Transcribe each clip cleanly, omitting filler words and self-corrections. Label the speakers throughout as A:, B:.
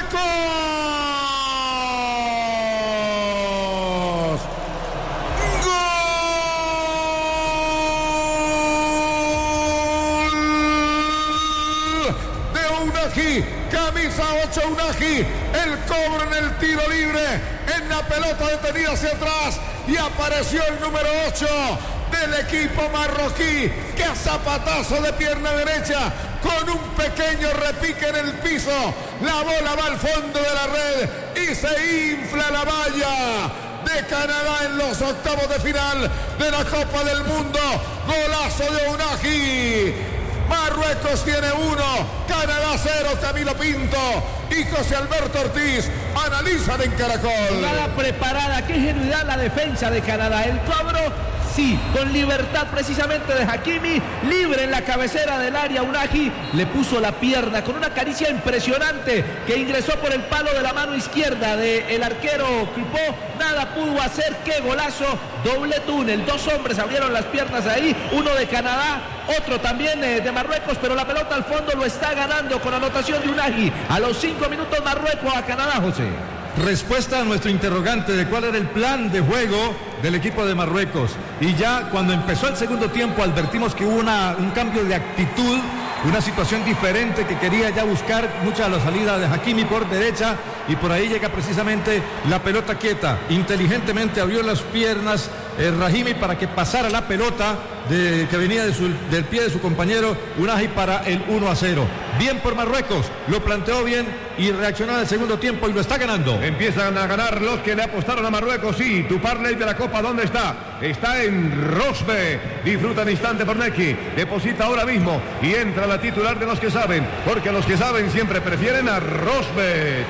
A: Camisa 8 Unagi, el cobro en el tiro libre, en la pelota detenida hacia atrás y apareció el número 8 del equipo marroquí que a zapatazo de pierna derecha con un pequeño repique en el piso, la bola va al fondo de la red y se infla la valla de Canadá en los octavos de final de la Copa del Mundo. Golazo de Unagi. Marruecos tiene 1, Canadá 0. Camilo Pinto y José Alberto Ortiz analizan en Caracol.
B: Jugada preparada, qué ingenuidad la defensa de Canadá. El cobro, sí, con libertad precisamente de Hakimi, libre en la cabecera del área. Unagi le puso la pierna con una caricia impresionante que ingresó por el palo de la mano izquierda del arquero Cupó. Nada pudo hacer, qué golazo, doble túnel, 2 hombres abrieron las piernas ahí, uno de Canadá, otro también de Marruecos, pero la pelota al fondo lo está ganando con anotación de Unagi. A los 5 minutos Marruecos a Canadá, José.
C: Respuesta a nuestro interrogante de cuál era el plan de juego del equipo de Marruecos. Y ya cuando empezó el segundo tiempo advertimos que hubo un cambio de actitud, una situación diferente que quería ya buscar mucha la salida de Hakimi por derecha y por ahí llega precisamente la pelota quieta. Inteligentemente abrió las piernas Rahimi para que pasara la pelota que venía del pie de su compañero Unagi para el 1-0. Bien por Marruecos, lo planteó bien y reaccionó en el segundo tiempo y lo está ganando.
D: Empiezan a ganar los que le apostaron a Marruecos. Sí, tu parlay de la Copa, ¿dónde está? Está en Rosbe. Disfruta el instante por Neki. Deposita ahora mismo y entra la titular de los que saben, porque los que saben siempre prefieren a Rosbe.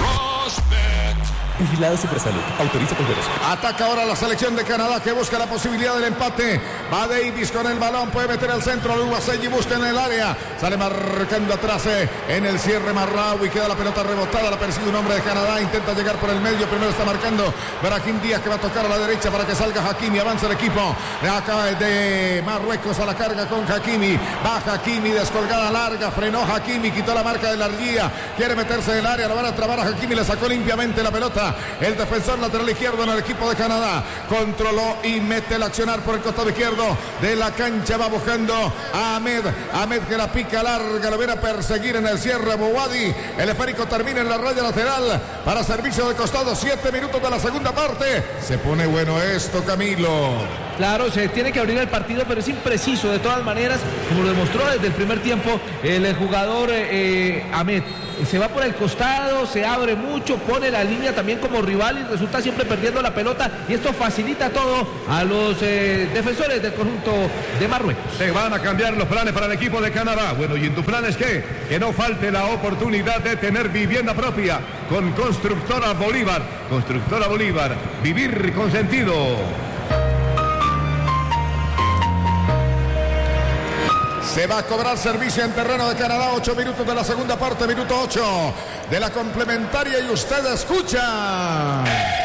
E: Vigilado Supersalud. Autoriza con derecho.
A: Ataca ahora la selección de Canadá que busca la posibilidad del empate. Va Davis con el balón. Puede meter al centro. Uruguaselli busca en el área. Sale marcando atrás en el cierre Marraoui. Queda la pelota rebotada. La persigue un hombre de Canadá. Intenta llegar por el medio. Primero está marcando Brahim Díaz que va a tocar a la derecha para que salga Hakimi. Avanza el equipo de Marruecos a la carga con Hakimi. Va Hakimi. Descolgada larga. Frenó Hakimi. Quitó la marca de la Arguía. Quiere meterse en el área. Lo van a trabar a Hakimi. Le sacó limpiamente la pelota. El defensor lateral izquierdo en el equipo de Canadá controló y mete el accionar por el costado izquierdo de la cancha. Va buscando a Ahmed que la pica larga, lo viene a perseguir en el cierre Bouhaddi. El esférico termina en la raya lateral para servicio de costado. 7 minutos de la segunda parte. Se pone bueno esto, Camilo.
B: Claro, se tiene que abrir el partido, pero es impreciso de todas maneras, como lo demostró desde el primer tiempo el jugador Ahmed. Se va por el costado, se abre mucho, pone la línea también como rival y resulta siempre perdiendo la pelota, y esto facilita todo a los defensores del conjunto de Marruecos.
D: Se van a cambiar los planes para el equipo de Canadá. Bueno, ¿y en tus planes qué? Que no falte la oportunidad de tener vivienda propia con Constructora Bolívar. Constructora Bolívar, vivir con sentido.
A: Se va a cobrar servicio en terreno de Canadá. 8 minutos de la segunda parte, minuto 8 de la complementaria y usted escucha.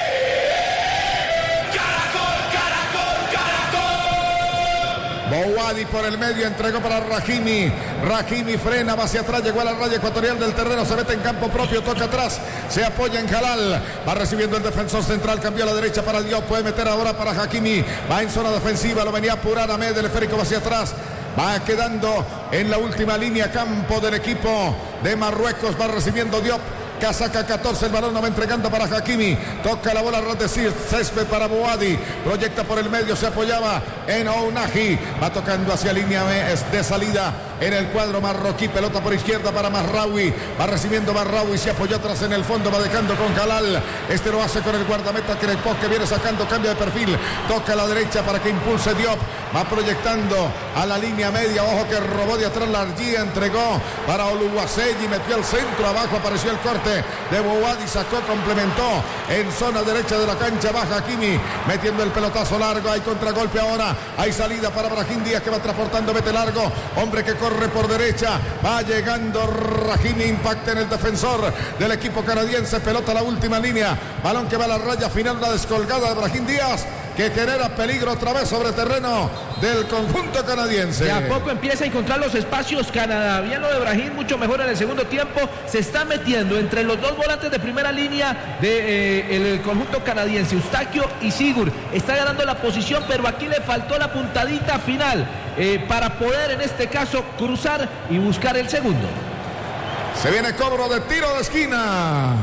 A: Bouhaddi por el medio, entregó para Rahimi. Rahimi frena, va hacia atrás, llegó a la raya ecuatorial del terreno, se mete en campo propio, toca atrás, se apoya en Jalal. Va recibiendo el defensor central, cambió a la derecha para Diop, puede meter ahora para Hakimi. Va en zona defensiva, lo venía a apurar Ahmed, el esférico va hacia atrás. Va quedando en la última línea campo del equipo de Marruecos. Va recibiendo Diop. Casaca 14, el balón no va entregando para Hakimi. Toca la bola Rodecir, césped para Bouhaddi. Proyecta por el medio, se apoyaba en Unagi. Va tocando hacia línea de salida en el cuadro marroquí. Pelota por izquierda para Marraoui. Va recibiendo Marraoui, se apoyó atrás en el fondo. Va dejando con Jalal. Este lo hace con el guardameta Crepó que viene sacando, cambio de perfil. Toca a la derecha para que impulse Diop. Va proyectando a la línea media. Ojo que robó de atrás la Arguía. Entregó para Oluwaseyi. Metió al centro. Abajo apareció el corte de Bouhaddi, sacó, complementó en zona derecha de la cancha. Baja Hakimi metiendo el pelotazo largo. Hay contragolpe ahora, hay salida para Brahim Díaz que va transportando, mete largo, hombre que corre por derecha, va llegando Rahimi, impacta en el defensor del equipo canadiense. Pelota a la última línea, balón que va a la raya final, una descolgada de Brahim Díaz que genera peligro otra vez sobre terreno del conjunto canadiense.
B: De a poco empieza a encontrar los espacios Canadá. Bien lo de Brahim, mucho mejor en el segundo tiempo. Se está metiendo entre los dos volantes de primera línea del conjunto canadiense, Eustaquio y Sigurd. Está ganando la posición, pero aquí le faltó la puntadita final para poder en este caso cruzar y buscar el segundo.
A: Se viene cobro de tiro de esquina.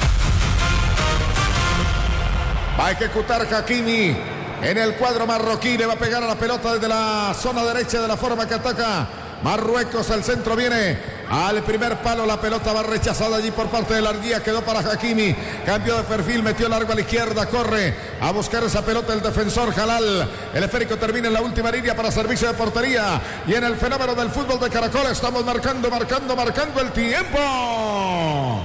A: Va a ejecutar Hakimi en el cuadro marroquí. Le va a pegar a la pelota desde la zona derecha de la forma que ataca Marruecos. El centro viene al primer palo. La pelota va rechazada allí por parte de la Ardía. Quedó para Hakimi. Cambio de perfil. Metió largo a la izquierda. Corre a buscar esa pelota el defensor Jalal. El esférico termina en la última línea para servicio de portería. Y en el fenómeno del fútbol de Caracol estamos marcando el tiempo.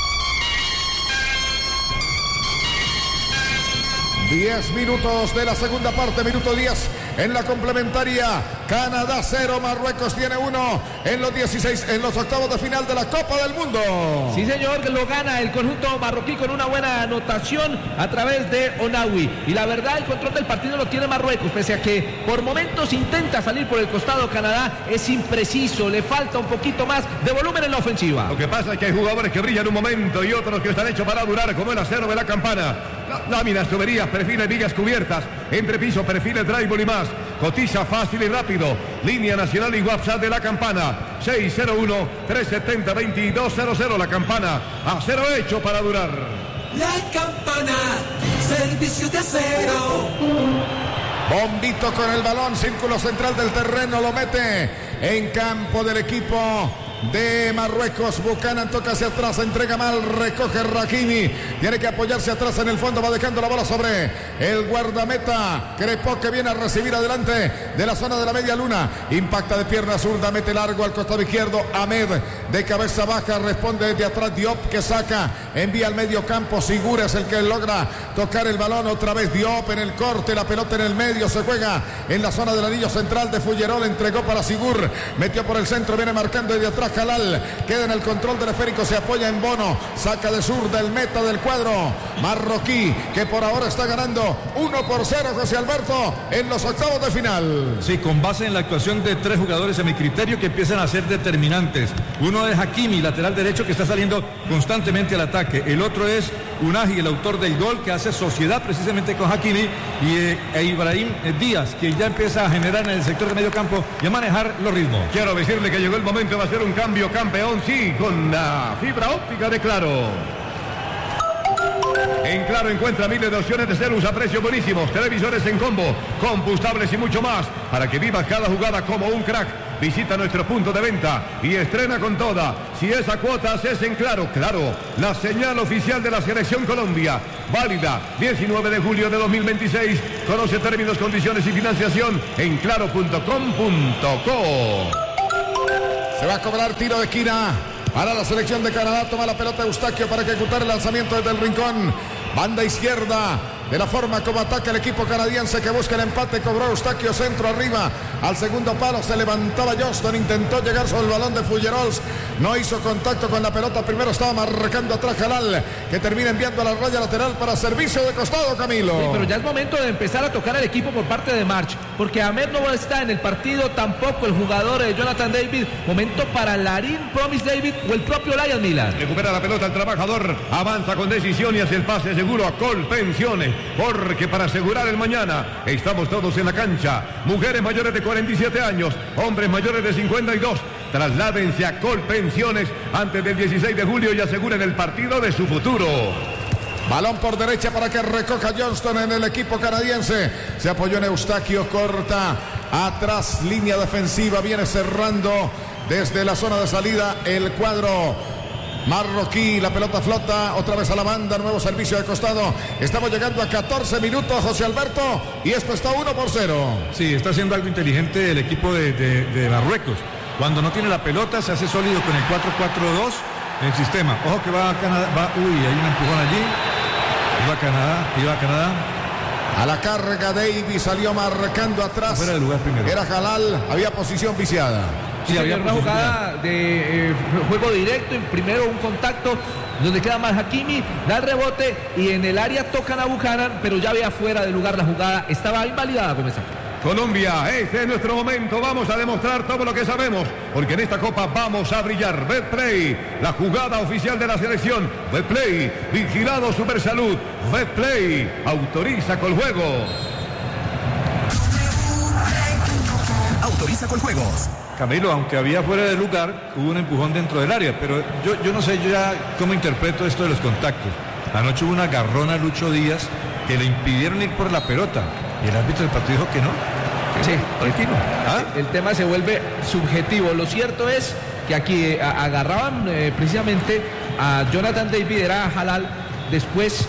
A: 10 minutos de la segunda parte, minuto 10 en la complementaria. Canadá 0, Marruecos tiene 1 en los octavos de final de la Copa del Mundo.
B: Sí, señor, que lo gana el conjunto marroquí con una buena anotación a través de Onawi. Y la verdad, el control del partido lo tiene Marruecos, pese a que por momentos intenta salir por el costado Canadá. Es impreciso, le falta un poquito más de volumen en la ofensiva.
D: Lo que pasa es que hay jugadores que brillan un momento y otros que están hechos para durar, como el acero de la Campana. Láminas, tuberías, perfiles, vigas cubiertas, entrepiso, perfiles, drywall y más. Cotiza fácil y rápido. Línea nacional y WhatsApp de la Campana. 601-370-2200. La Campana, acero hecho para durar.
F: La Campana, servicio de acero.
A: Bombito con el balón, círculo central del terreno, lo mete en campo del equipo de Marruecos. Buchanan toca hacia atrás, entrega mal, recoge Hakimi, tiene que apoyarse atrás en el fondo, va dejando la bola sobre el guardameta Crepó, que viene a recibir adelante de la zona de la media luna, impacta de pierna zurda, mete largo al costado izquierdo, Ahmed de cabeza baja, responde desde atrás Diop, que saca, envía al medio campo, Sigurd es el que logra tocar el balón, otra vez Diop en el corte, la pelota en el medio, se juega en la zona del anillo central de Fullerol, entregó para Sigurd, metió por el centro, viene marcando desde atrás Jalal, queda en el control del esférico, se apoya en Bono, saca de zurda el meta del cuadro marroquí, que por ahora está ganando 1-0, José Alberto, en los octavos de final.
C: Sí, con base en la actuación de 3 jugadores a mi criterio que empiezan a ser determinantes. Uno es Hakimi, lateral derecho, que está saliendo constantemente al ataque. El otro es Unagi, el autor del gol, que hace sociedad precisamente con Hakimi, y Ibrahim Díaz, que ya empieza a generar en el sector de medio campo y a manejar los ritmos.
D: Quiero decirle que llegó el momento de hacer un cambio campeón, sí, con la fibra óptica de Claro. En Claro encuentra miles de opciones de celus a precios buenísimos, televisores en combo, combustibles y mucho más, para que vivas cada jugada como un crack. Visita nuestro punto de venta y estrena con toda. Si es a cuotas, es en Claro. Claro, la señal oficial de la Selección Colombia. Válida 19 de julio de 2026. Conoce términos, condiciones y financiación en claro.com.co.
A: Se va a cobrar tiro de esquina para la selección de Canadá. Toma la pelota Eustaquio para ejecutar el lanzamiento desde el rincón. Banda izquierda. De la forma como ataca el equipo canadiense, que busca el empate, cobró Eustaquio, centro arriba al segundo palo, se levantaba Johnston, intentó llegar sobre el balón de Fullerols, no hizo contacto con la pelota, primero estaba marcando atrás Jalal, que termina enviando a la raya lateral para servicio de costado, Camilo.
B: Sí, pero ya es momento de empezar a tocar al equipo por parte de March, porque Ahmed no está en el partido, tampoco el jugador Jonathan David. Momento para Larin, Promise David o el propio Lion Milan.
D: Recupera la pelota el trabajador, avanza con decisión y hace el pase seguro a Colpensiones, porque para asegurar el mañana estamos todos en la cancha. Mujeres mayores de 47 años, hombres mayores de 52, trasládense a Colpensiones antes del 16 de julio y aseguren el partido de su futuro.
A: Balón por derecha para que recoja Johnston en el equipo canadiense. Se apoyó en Eustaquio, corta atrás, línea defensiva, viene cerrando desde la zona de salida el cuadro marroquí. La pelota flota otra vez a la banda, nuevo servicio de costado. Estamos llegando a 14 minutos, José Alberto, y esto está 1-0.
C: Sí, está haciendo algo inteligente el equipo de Marruecos. Cuando no tiene la pelota se hace sólido con el 4-4-2 el sistema. Ojo que va a Canadá, hay un empujón allí. Iba Canadá.
A: A la carga Davis, salió marcando atrás.
C: Fuera del lugar primero.
A: Era Jalal, había posición viciada.
B: Sí, había una jugada de juego directo, primero un contacto donde queda mal Hakimi, da el rebote y en el área tocan a Buchanan, pero ya había fuera de lugar la jugada, estaba invalidada, Gómez.
D: Colombia, este es nuestro momento, vamos a demostrar todo lo que sabemos, porque en esta Copa vamos a brillar. Betplay, la jugada oficial de la selección. Betplay, vigilado Supersalud. Betplay, autoriza Coljuegos.
G: Autoriza Coljuegos.
C: Camilo, aunque había fuera de lugar, hubo un empujón dentro del área, pero yo no sé yo ya cómo interpreto esto de los contactos. Anoche hubo una agarrón a Lucho Díaz que le impidieron ir por la pelota y el árbitro del partido dijo que no.
B: Sí,
C: tranquilo.
B: El tema se vuelve subjetivo. Lo cierto es que aquí agarraban precisamente a Jonathan David, era Halal, después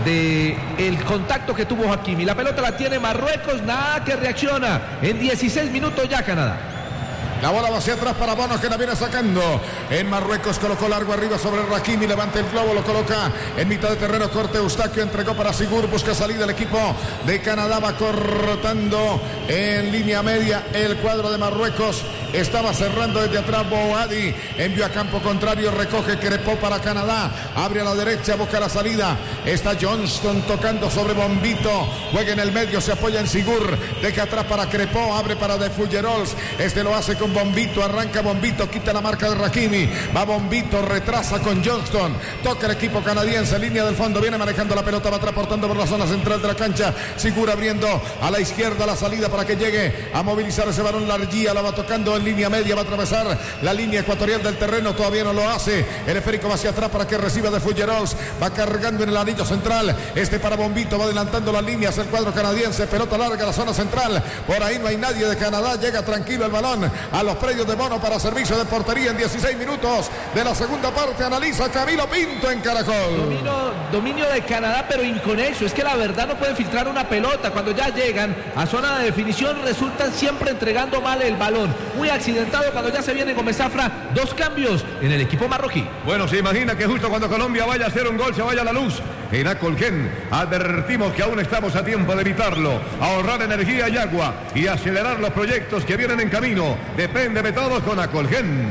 B: de el contacto que tuvo Hakimi. La pelota la tiene Marruecos, nada que reacciona. En 16 minutos ya Canadá.
A: La bola va hacia atrás para Bono, que la viene sacando. En Marruecos colocó largo arriba sobre Hakimi, levanta el globo, lo coloca en mitad de terreno, corte Eustaquio, entregó para Sigur, busca salida el equipo de Canadá, va cortando en línea media el cuadro de Marruecos. Estaba cerrando desde atrás Boadi, envió a campo contrario, recoge Crepó para Canadá, abre a la derecha, busca la salida. Está Johnston tocando sobre Bombito, juega en el medio, se apoya en Sigur, deja atrás para Crepó, abre para De Fulgerols, este lo hace con Bombito, arranca Bombito, quita la marca de Hakimi, va Bombito, retrasa con Johnston, toca el equipo canadiense, línea del fondo, viene manejando la pelota, va transportando por la zona central de la cancha, Sigur abriendo a la izquierda la salida para que llegue a movilizar ese balón, Larguía la va tocando en línea media, va a atravesar la línea ecuatorial del terreno, todavía no lo hace, el esférico va hacia atrás para que reciba De Fulgerols, va cargando en el anillo central, este para Bombito, va adelantando las líneas el cuadro canadiense, pelota larga a la zona central, por ahí no hay nadie de Canadá, llega tranquilo el balón a los predios de Bono para servicio de portería en 16 minutos de la segunda parte, analiza Camilo Pinto en Caracol.
B: Dominio de Canadá, pero inconexo, es que la verdad no pueden filtrar una pelota, cuando ya llegan a zona de definición resultan siempre entregando mal el balón, muy accidentado cuando ya se viene Gómez Zafra, 2 cambios en el equipo marroquí.
D: Bueno, se imagina que justo cuando Colombia vaya a hacer un gol se vaya la luz. En Acolgen advertimos que aún estamos a tiempo de evitarlo, ahorrar energía y agua y acelerar los proyectos que vienen en camino. Depende de todos con Acolgen.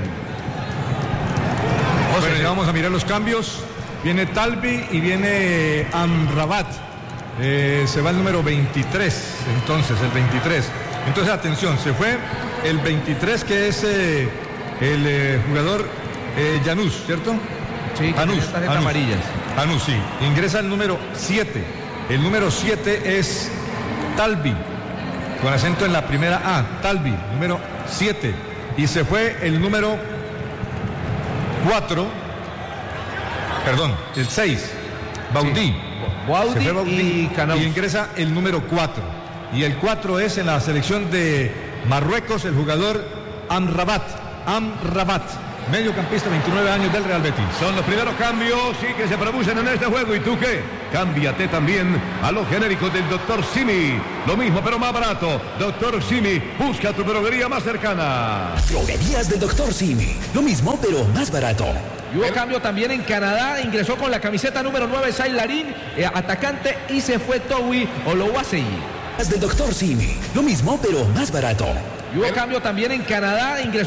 C: Bueno, ya vamos a mirar los cambios. Viene Talbi y viene Amrabat. Se va el número 23, entonces el 23. Entonces atención, se fue el 23 que es el jugador Janus, ¿cierto?
B: Sí,
C: Janus,
B: amarillas.
C: Janus, sí. Ingresa el número 7. El número 7 es Talbi, con acento en la primera A, Talbi, número 7. Y se fue el número 4, perdón, el 6, Baudí.
B: Sí. Baudí y Canaus.
C: Y ingresa el número 4. Y el 4 es en la selección de Marruecos el jugador Amrabat, mediocampista, 29 años del Real Betis.
D: Son los primeros cambios sí que se producen en este juego. ¿Y tú qué? Cámbiate también a los genéricos del Dr. Simi. Lo mismo pero más barato. Dr. Simi, busca tu droguería más cercana.
G: Droguerías del Dr. Simi. Lo mismo pero más barato.
B: Y hubo cambio también en Canadá, ingresó con la camiseta número 9 Sailarín, atacante, y se fue Towi Olowasei.
G: Del Dr. Simi. Lo mismo pero más barato.
B: Y hubo cambio también en Canadá, ingresó